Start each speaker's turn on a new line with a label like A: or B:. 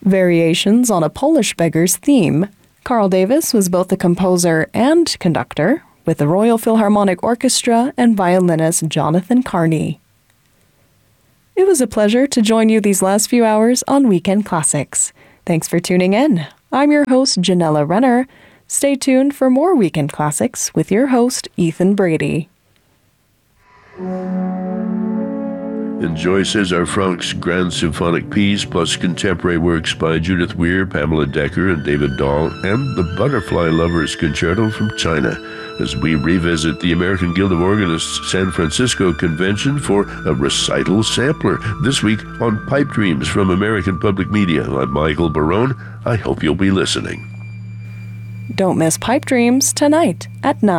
A: Variations on a Polish beggar's theme. Carl Davis was both the composer and conductor, with the Royal Philharmonic Orchestra and violinist Jonathan Carney. It was a pleasure to join you these last few hours on Weekend Classics. Thanks for tuning in. I'm your host, Janella Renner. Stay tuned for more Weekend Classics with your host, Ethan Brady.
B: Enjoy César Franck's Grand Symphonic Piece, plus contemporary works by Judith Weir, Pamela Decker, and David Dahl, and the Butterfly Lovers Concerto from China, as we revisit the American Guild of Organists San Francisco Convention for a recital sampler. This week on Pipe Dreams from American Public Media. I'm Michael Barone. I hope you'll be listening.
A: Don't miss Pipe Dreams tonight at 9.